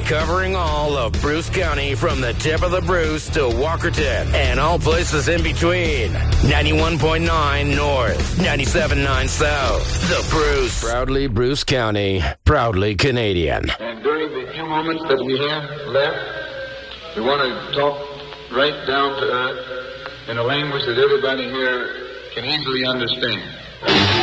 Covering all of Bruce County from the tip of the Bruce to Walkerton and all places in between. 91.9 North, 97.9 South. The Bruce. Proudly Bruce County, proudly Canadian. And during the few moments that we have left, we want to talk right down to earth in a language that everybody here can easily understand.